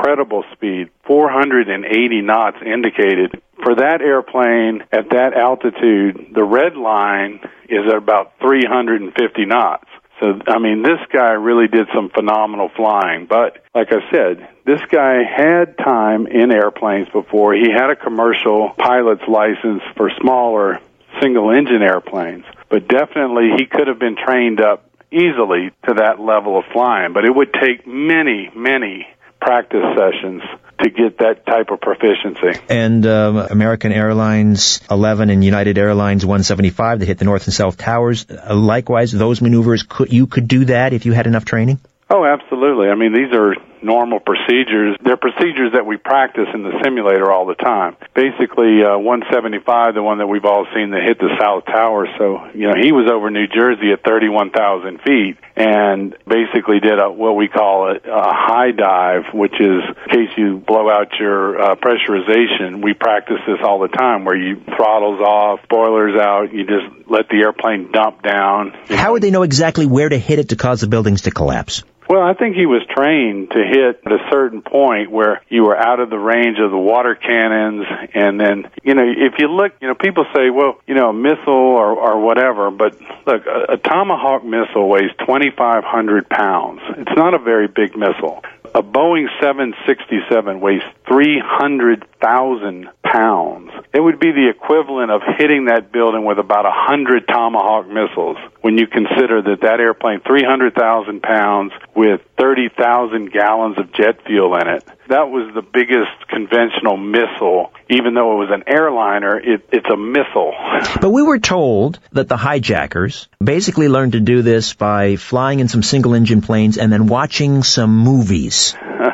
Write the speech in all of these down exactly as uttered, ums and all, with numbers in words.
incredible speed, four hundred eighty knots indicated. For that airplane at that altitude, the red line is at about three hundred fifty knots. So, I mean, this guy really did some phenomenal flying. But, like I said, this guy had time in airplanes before. He had a commercial pilot's license for smaller single-engine airplanes. But definitely he could have been trained up easily to that level of flying. But it would take many, many practice sessions to get that type of proficiency. And uh, American Airlines eleven and United Airlines one seventy-five that hit the North and South Towers, uh, likewise, those maneuvers, could, you could do that if you had enough training? Oh, absolutely. I mean, these are normal procedures. They're procedures that we practice in the simulator all the time. Basically, uh, one seventy-five, the one that we've all seen that hit the South Tower, so, you know, he was over New Jersey at thirty-one thousand feet and basically did a, what we call a, a high dive, which is in case you blow out your uh, pressurization. We practice this all the time where you throttles off, spoilers out, you just let the airplane dump down. How would they know exactly where to hit it to cause the buildings to collapse? Well, I think he was trained to hit at a certain point where you were out of the range of the water cannons, and then, you know, if you look, you know, people say, well, you know, a missile or, or whatever, but look, a, a Tomahawk missile weighs twenty-five hundred pounds. It's not a very big missile. A Boeing seven sixty-seven weighs three hundred thousand pounds. It would be the equivalent of hitting that building with about one hundred Tomahawk missiles when you consider that that airplane, three hundred thousand pounds with thirty thousand gallons of jet fuel in it. That was the biggest conventional missile. Even though it was an airliner, it, it's a missile. But we were told that the hijackers basically learned to do this by flying in some single-engine planes and then watching some movies.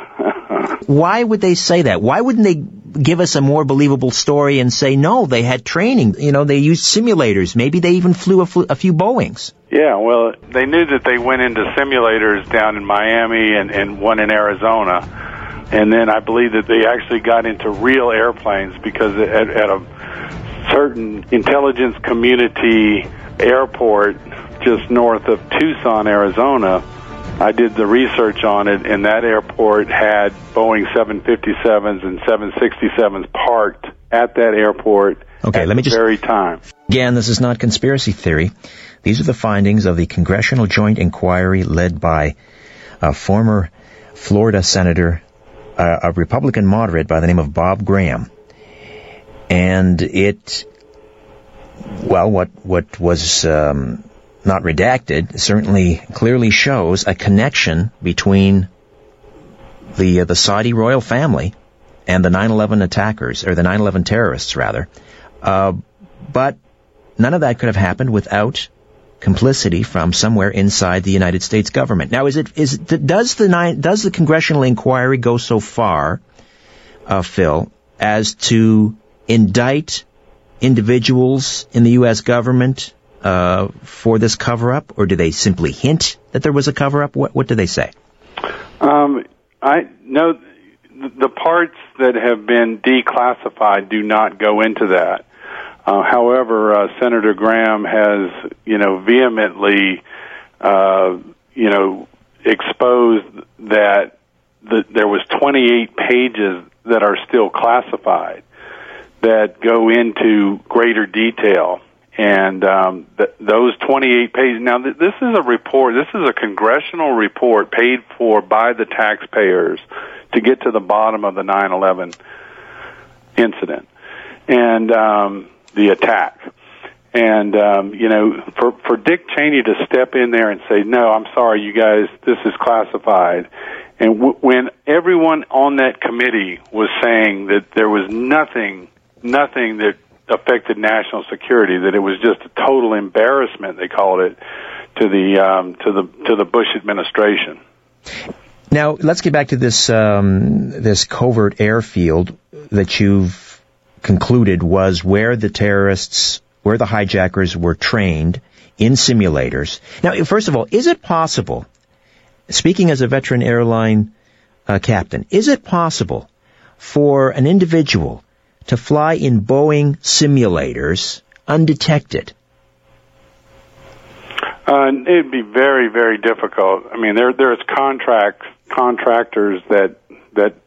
Why would they say that? Why wouldn't they give us a more believable story and say, no, they had training, you know, they used simulators, maybe they even flew a, fl- a few Boeings? Yeah, well, they knew that they went into simulators down in Miami and, and one in Arizona. And then I believe that they actually got into real airplanes because at, at a certain intelligence community airport just north of Tucson, Arizona, I did the research on it, and that airport had Boeing seven fifty-sevens and seven sixty-sevens parked at that airport okay, at let me the just, very time. Again, this is not conspiracy theory. These are the findings of the Congressional Joint Inquiry led by a former Florida Senator, uh, a Republican moderate by the name of Bob Graham. And it, well, what, what was... Um, not redacted, certainly clearly shows a connection between the uh, the Saudi royal family and the nine eleven attackers, or the nine eleven terrorists, rather. Uh, but none of that could have happened without complicity from somewhere inside the United States government. Now, is it is it, does the nine, does the congressional inquiry go so far, uh, Phil, as to indict individuals in the U S government Uh, for this cover-up, or do they simply hint that there was a cover-up? What, what do they say? Um, I know the parts that have been declassified do not go into that. Uh, however, uh, Senator Graham has, you know, vehemently, uh, you know, exposed that the, there was twenty-eight pages that are still classified that go into greater detail. And um, th- those twenty-eight pages, now th- this is a report, this is a congressional report paid for by the taxpayers to get to the bottom of the nine eleven incident and um, the attack. And, um, you know, for, for Dick Cheney to step in there and say, no, I'm sorry, you guys, this is classified. And w- when everyone on that committee was saying that there was nothing, nothing that affected national security, that it was just a total embarrassment, they called it, to the um, to the to the Bush administration. Now, let's get back to this um, this covert airfield that you've concluded was where the terrorists, where the hijackers were trained in simulators. Now, first of all, is it possible, speaking as a veteran airline uh, captain, is it possible for an individual to fly in Boeing simulators undetected? Uh, it'd be very, very difficult. I mean, there there's contract contractors that that